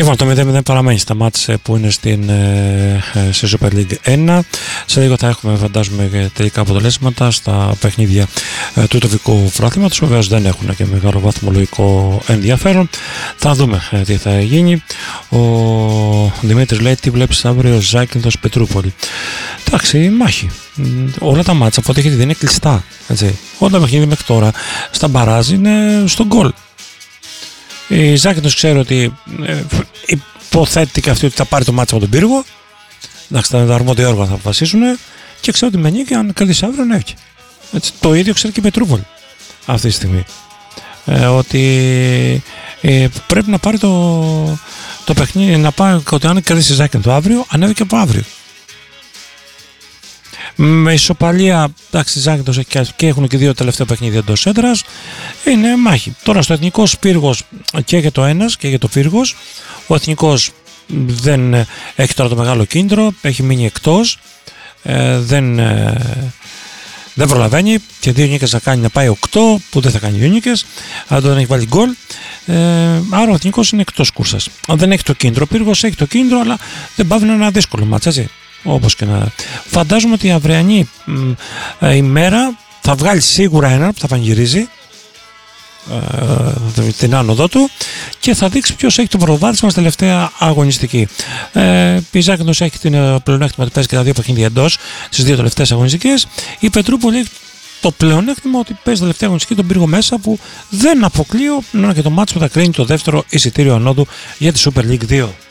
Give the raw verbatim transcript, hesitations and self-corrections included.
Λοιπόν, το μηδέν μηδέν παραμένει στα μάτς που είναι στην, σε Super League ένα. Σε λίγο θα έχουμε, φαντάζομαι, τελικά αποτελέσματα στα παιχνίδια του τοπικού πρωταθλήματος. Βεβαίως δεν έχουν και μεγάλο βαθμολογικό ενδιαφέρον. Θα δούμε τι θα γίνει. Ο Δημήτρης λέει: τι βλέπεις αύριο, Ζάκυνθος Πετρούπολη? Εντάξει, μάχη. Όλα τα μάτσα από ό,τι έχετε δει είναι κλειστά. Έτσι. Όλα τα παιχνίδια μέχρι τώρα στα μπαράζ είναι στον γκολ. Η Ζάκυνθος ξέρει ότι ε, υποθέτει και αυτή ότι θα πάρει το μάτσα από τον πύργο. Εντάξει, τα αρμόδια όργανα θα αποφασίσουν και ξέρω ότι με νίκη, αν κερδίσει αύριο, να έχει. Έτσι, το ίδιο ξέρει και η Πετρούπολη αυτή τη στιγμή. Ε, ότι ε, πρέπει να πάρει το, το παιχνίδι, να πάει ότι αν κερδίσει η Ζάκυνθο αύριο, ανέβει και από αύριο. Με ισοπαλία, εντάξει, Ζάκυνθος και έχουν και δύο τελευταία παιχνίδια εντός έδρας. Είναι μάχη. Τώρα στο Εθνικός Πύργος και για το ένας και για το Πύργος. Ο Εθνικός δεν έχει τώρα το μεγάλο κίνητρο, έχει μείνει εκτός. Ε, δεν, ε, δεν προλαβαίνει και δύο νίκες θα κάνει, να πάει οκτώ, που δεν θα κάνει δύο νίκες, αν δεν έχει βάλει γκολ. Ε, άρα ο Εθνικός είναι εκτός κούρσας. Αν δεν έχει το κίνητρο, ο Πύργος έχει το κίνητρο, αλλά δεν πάβει να είναι ένα δύσκολο μάτς, έτσι. Όπως και να. Φαντάζομαι ότι η αυριανή ε, ημέρα θα βγάλει σίγουρα έναν που θα πανηγυρίζει ε, την άνοδό του και θα δείξει ποιος έχει το προβάδισμα στη τελευταία αγωνιστική. Ε, η Ζάκυνθος έχει την πλεονέκτημα ότι παίζει και τα δύο παιχνίδια εντός στις δύο τελευταίες αγωνιστικές. Η Πετρούπολη έχει το πλεονέκτημα ότι παίζει τα τελευταία αγωνιστική τον Πύργο μέσα, που δεν αποκλείω να είναι και το μάτσο που θα κρίνει το δεύτερο εισιτήριο ανόδου για τη Super League δύο.